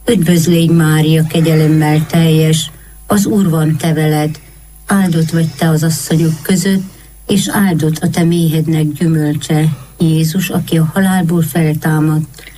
Üdvözlégy Mária, kegyelemmel teljes, az Úr van te veled, áldott vagy te az asszonyok között, és áldott a te méhednek gyümölcse, Jézus, aki a halálból feltámadt,